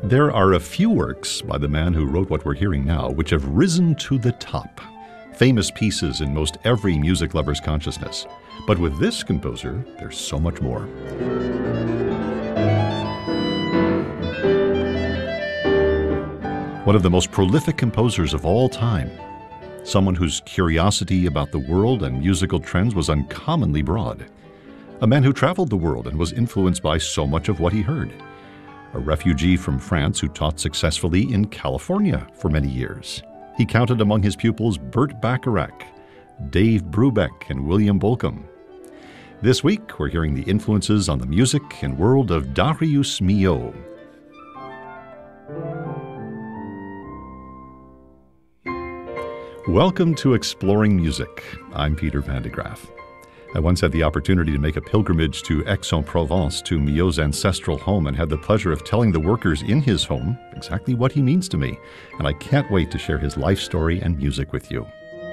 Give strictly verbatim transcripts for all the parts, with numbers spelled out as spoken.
There are a few works by the man who wrote what we're hearing now which have risen to the top. Famous pieces in most every music lover's consciousness. But with this composer, there's so much more. One of the most prolific composers of all time. Someone whose curiosity about the world and musical trends was uncommonly broad. A man who traveled the world and was influenced by so much of what he heard. A refugee from France who taught successfully in California for many years. He counted among his pupils Burt Bacharach, Dave Brubeck, and William Bolcom. This week, we're hearing the influences on the music and world of Darius Milhaud. Welcome to Exploring Music. I'm Peter Van de Graaff. I once had the opportunity to make a pilgrimage to Aix-en-Provence, to Milhaud's ancestral home, and had the pleasure of telling the workers in his home exactly what he means to me. And I can't wait to share his life story and music with you.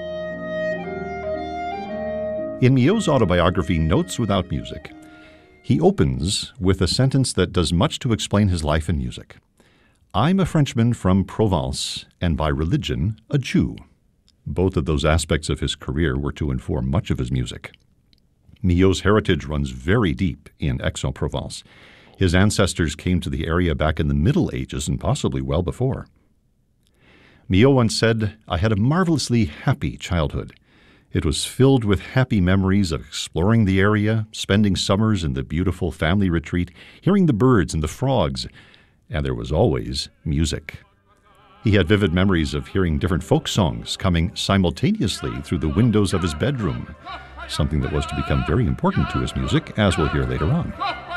In Milhaud's autobiography, Notes Without Music, he opens with a sentence that does much to explain his life and music. I'm a Frenchman from Provence, and by religion, a Jew. Both of those aspects of his career were to inform much of his music. Milhaud's heritage runs very deep in Aix-en-Provence. His ancestors came to the area back in the Middle Ages and possibly well before. Milhaud once said, I had a marvelously happy childhood. It was filled with happy memories of exploring the area, spending summers in the beautiful family retreat, hearing the birds and the frogs, and there was always music. He had vivid memories of hearing different folk songs coming simultaneously through the windows of his bedroom, something that was to become very important to his music, as we'll hear later on.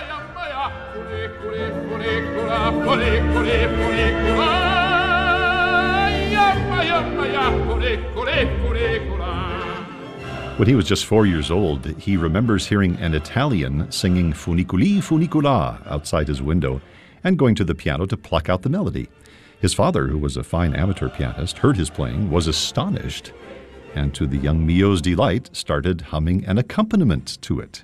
When he was just four years old, he remembers hearing an Italian singing Funiculi Funicula outside his window and going to the piano to pluck out the melody. His father, who was a fine amateur pianist, heard his playing, was astonished, and to the young Milhaud's delight, started humming an accompaniment to it.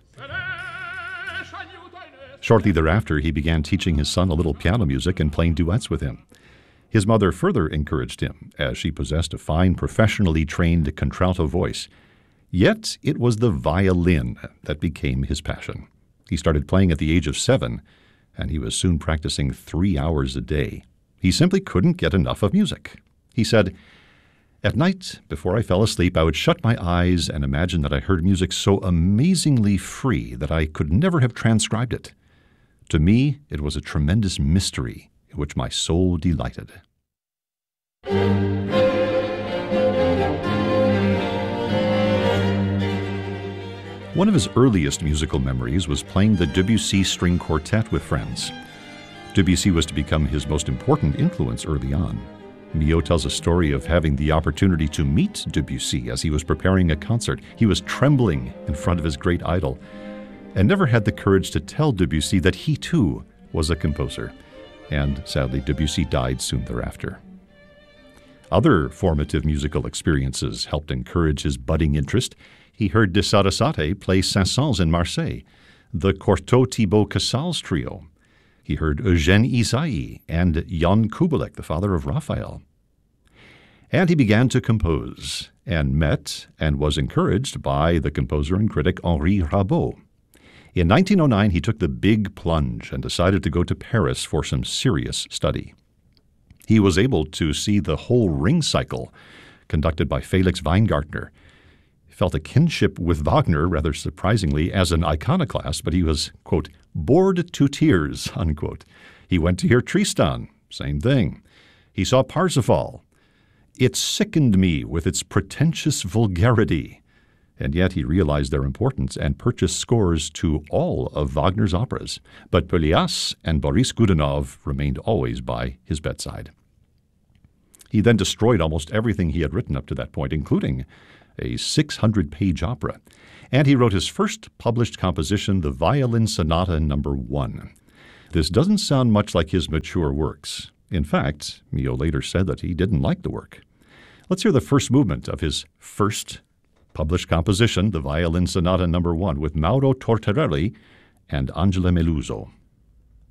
Shortly thereafter, he began teaching his son a little piano music and playing duets with him. His mother further encouraged him, as she possessed a fine, professionally trained contralto voice. Yet it was the violin that became his passion. He started playing at the age of seven, and he was soon practicing three hours a day. He simply couldn't get enough of music. He said, at night, before I fell asleep, I would shut my eyes and imagine that I heard music so amazingly free that I could never have transcribed it. To me, it was a tremendous mystery in which my soul delighted. One of his earliest musical memories was playing the Debussy String Quartet with friends. Debussy was to become his most important influence early on. Milhaud tells a story of having the opportunity to meet Debussy as he was preparing a concert. He was trembling in front of his great idol and never had the courage to tell Debussy that he too was a composer. And sadly, Debussy died soon thereafter. Other formative musical experiences helped encourage his budding interest. He heard de Sarasate play Saint-Saëns in Marseille, the Cortot-Thibault-Casals trio. He heard Eugène Ysaÿe and Jan Kubelik, the father of Raphael. And he began to compose, and met and was encouraged by the composer and critic Henri Rabault. In nineteen oh nine, he took the big plunge and decided to go to Paris for some serious study. He was able to see the whole Ring cycle, conducted by Felix Weingartner. He felt a kinship with Wagner, rather surprisingly, as an iconoclast, but he was, quote, bored to tears, unquote. He went to hear Tristan, same thing. He saw Parsifal. It sickened me with its pretentious vulgarity. And yet he realized their importance and purchased scores to all of Wagner's operas. But Pelléas and Boris Godunov remained always by his bedside. He then destroyed almost everything he had written up to that point, including a six hundred page opera. And he wrote his first published composition, the Violin Sonata Number One. This doesn't sound much like his mature works. In fact, Milhaud later said that he didn't like the work. Let's hear the first movement of his first published composition, the Violin Sonata Number One, with Mauro Tortorelli and Angela Meluso.